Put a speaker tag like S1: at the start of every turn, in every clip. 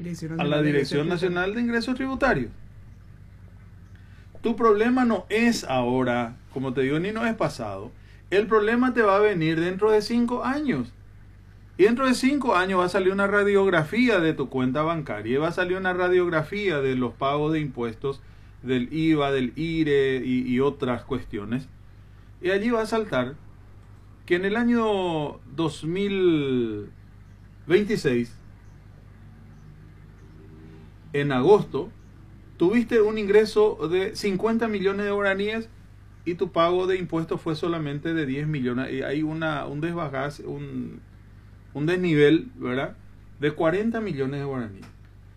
S1: a la Dirección Nacional de Ingresos Tributarios. Tu problema no es ahora, como te digo, ni no es pasado. El problema te va a venir dentro de 5 años. Y dentro de 5 años va a salir una radiografía de tu cuenta bancaria. Y va a salir una radiografía de los pagos de impuestos, del IVA, del IRE y otras cuestiones. Y allí va a saltar que en el año 2026, en agosto, tuviste un ingreso de 50 millones de guaraníes y tu pago de impuestos fue solamente de 10 millones. Y hay un desbajaje, un desnivel, ¿verdad?, de 40 millones de guaraníes.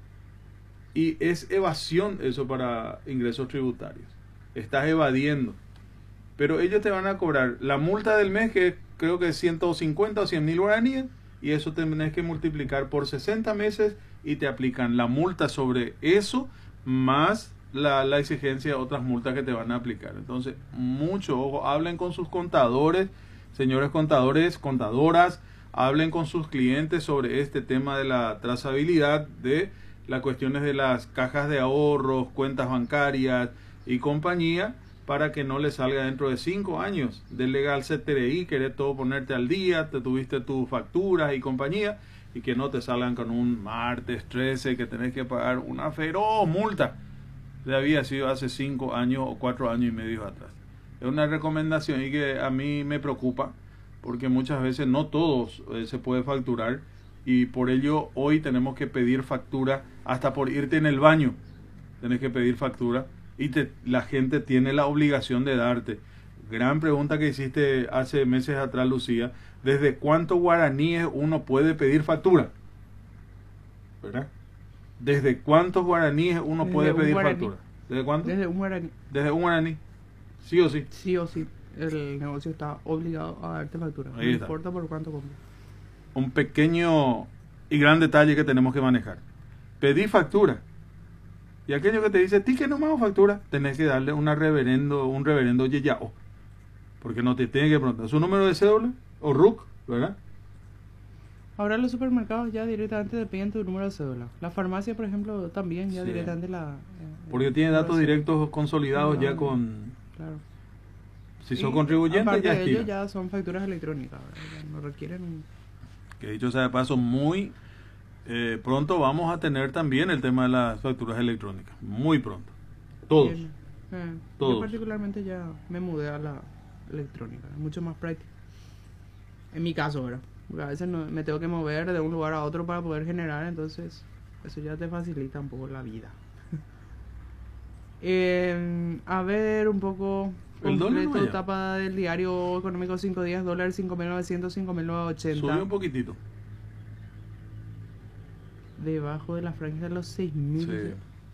S1: Y es evasión eso para ingresos tributarios. Estás evadiendo. Pero ellos te van a cobrar la multa del mes, que creo que es 150 o 100 mil guaraníes, y eso tenés que multiplicar por 60 meses y te aplican la multa sobre eso, más la exigencia de otras multas que te van a aplicar. Entonces, mucho ojo, hablen con sus contadores, señores contadores, contadoras, hablen con sus clientes sobre este tema de la trazabilidad de las cuestiones de las cajas de ahorros, cuentas bancarias y compañía, para que no le salga dentro de 5 años del legal CTRI, querer todo ponerte al día, te tuviste tus facturas y compañía, y que no te salgan con un martes 13 que tenés que pagar una feroz multa. Había sido hace 5 años o 4 años y medio atrás. Es una recomendación y que a mí me preocupa, porque muchas veces no todos se puede facturar, y por ello hoy tenemos que pedir factura hasta por irte en el baño. Tenés que pedir factura y la gente tiene la obligación de darte. Gran pregunta que hiciste hace meses atrás, Lucía. ¿Desde cuántos guaraníes uno puede pedir factura? ¿Verdad? ¿Desde cuántos guaraníes uno puede pedir factura? ¿Desde cuánto?
S2: Desde un guaraní.
S1: ¿Desde un guaraní? ¿Sí o sí?
S2: Sí o sí. El negocio está obligado a darte factura. No importa por cuánto compras.
S1: Un pequeño y gran detalle que tenemos que manejar. Pedí factura. Y aquello que te dice, ti que no me hago factura, tenés que darle un reverendo yeyao. Porque no te tiene que preguntar su número de cédula o RUC, ¿verdad?
S2: Ahora los supermercados ya directamente te piden tu número de cédula. La farmacia, por ejemplo, también ya directamente
S1: porque tiene datos directos consolidados ya con...
S2: Claro.
S1: Si son contribuyentes, ya
S2: de ellos ya son facturas electrónicas, ¿verdad? No requieren
S1: que dicho sea de paso, muy pronto vamos a tener también el tema de las facturas electrónicas. Muy pronto. Todos. Todos.
S2: Yo particularmente ya me mudé a la electrónica. Es mucho más práctico. En mi caso, ¿verdad? Porque a veces me tengo que mover de un lugar a otro para poder generar, entonces eso ya te facilita un poco la vida. A ver, un poco completo, tapa del diario económico 5 días, dólar 5.900, 5.980.
S1: Subió un poquitito.
S2: Debajo de la franja de los 6.000. Sí.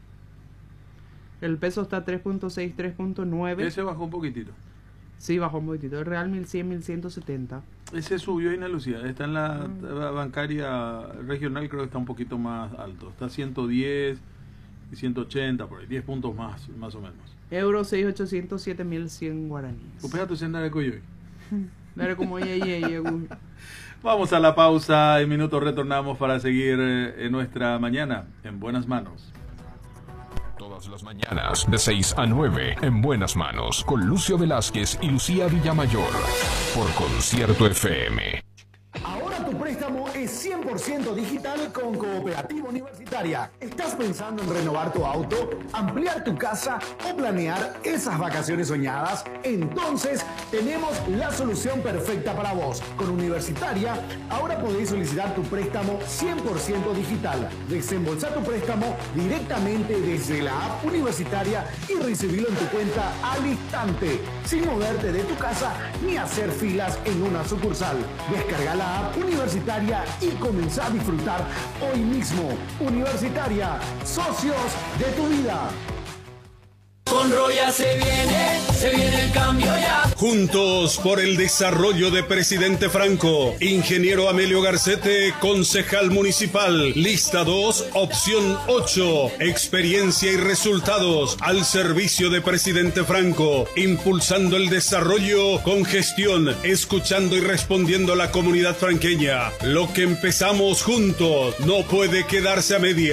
S2: El peso está 3.6, 3.9.
S1: Ese bajó un poquitito.
S2: Sí, bajó un poquitito. El real 1.100, 1.170.
S1: Ese subió, Ina Lucía. Está en la bancaria regional, creo que está un poquito más alto. Está 110 y 180, por ahí, 10 puntos más o menos.
S2: Euro 6.800, 7.100 guaraníes.
S1: ¿Upea tu senda de Coyoy?
S2: Dale como
S1: Vamos a la pausa. En minutos retornamos para seguir en nuestra mañana en Buenas Manos.
S3: Todas las mañanas de 6 a 9 en Buenas Manos con Lucio Velázquez y Lucía Villamayor por Concierto FM.
S4: Ahora tu préstamo es 100% digital con Cooperativa Universitaria. ¿Estás pensando en renovar tu auto, ampliar tu casa o planear esas vacaciones soñadas? Entonces tenemos la solución perfecta para vos. Con Universitaria, ahora podéis solicitar tu préstamo 100% digital. Desembolsar tu préstamo directamente desde la app Universitaria y recibirlo en tu cuenta al instante, sin moverte de tu casa ni hacer filas en una sucursal. Descarga la app Universitaria y comenzá a disfrutar hoy mismo. Universitaria, socios de tu vida.
S5: Con Roya se viene el cambio ya.
S6: Juntos por el desarrollo de Presidente Franco. Ingeniero Amelio Garcete, concejal municipal. Lista 2, opción 8. Experiencia y resultados al servicio de Presidente Franco. Impulsando el desarrollo con gestión, escuchando y respondiendo a la comunidad franqueña. Lo que empezamos juntos no puede quedarse a medias.